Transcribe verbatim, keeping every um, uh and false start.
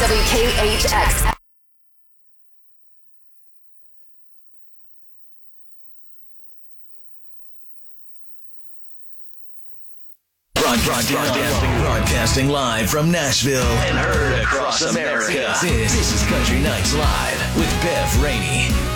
W K H X. Broadcasting, broadcasting live from Nashville and heard across America. This, this is Country Nights Live with Bev Rainey.